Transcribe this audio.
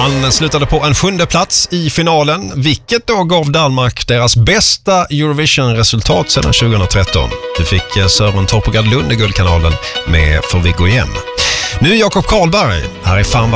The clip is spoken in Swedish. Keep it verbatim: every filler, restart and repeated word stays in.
Han slutade på en sjunde plats i finalen, vilket då gav Danmark deras bästa Eurovision-resultat sedan tjugohundratretton. Du fick Sören Torpegard Lund i Guldkanalen med Får vi gå hem. Nu Jakob Karlberg, här är Fan